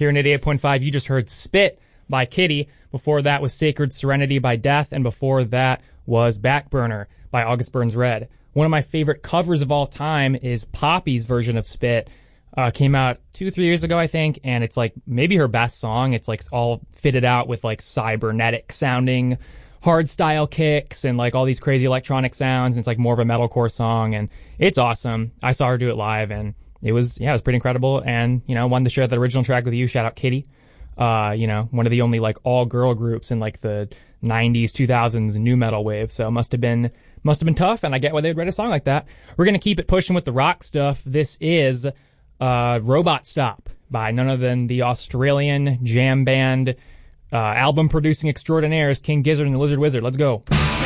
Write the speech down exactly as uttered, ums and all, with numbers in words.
here in eighty-eight point five. You just heard Spit by Kitty. Before that was Sacred Serenity by Death, and before that was Backburner by August Burns Red. One of my favorite covers of all time is Poppy's version of Spit. Uh, came out two, three years ago, I think, and it's like maybe her best song. It's like all fitted out with like cybernetic sounding hard style kicks and like all these crazy electronic sounds. And it's like more of a metalcore song, and it's awesome. I saw her do it live, and it was, yeah, it was pretty incredible. And, you know, wanted to share that original track with you. Shout out Kitty. Uh, you know, one of the only like all girl groups in like the nineties, two thousands new metal wave. So it must have been, must have been tough. And I get why they'd write a song like that. We're going to keep it pushing with the rock stuff. This is Uh, Robot Stop by none other than the Australian jam band, uh, album producing extraordinaires, King Gizzard and the Lizard Wizard. Let's go.